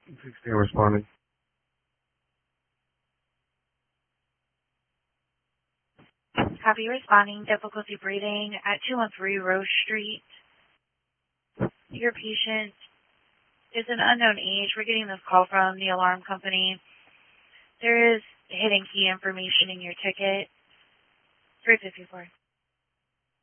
16 responding. Copy responding. Difficulty breathing at 213 Rose Street. Your patient is an unknown age. We're getting this call from the alarm company. There is hidden key information in your ticket. 354.